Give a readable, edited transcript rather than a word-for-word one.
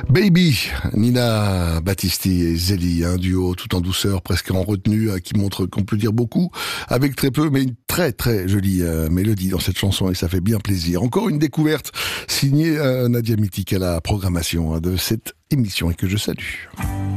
Baby, Nina Battisti et Zélie, un duo tout en douceur, presque en retenue, qui montre qu'on peut dire beaucoup avec très peu, mais une très très jolie mélodie dans cette chanson et ça fait bien plaisir. Encore une découverte signée Nadia Mitik à la programmation de cette émission et que je salue.